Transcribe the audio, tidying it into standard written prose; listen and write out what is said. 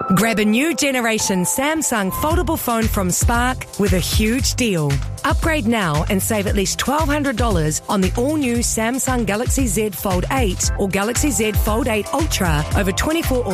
Grab a new generation Samsung foldable phone from Spark with a huge deal. Upgrade now and save at least $1,200 on the all-new Samsung Galaxy Z Fold 8 or Galaxy Z Fold 8 Ultra over 24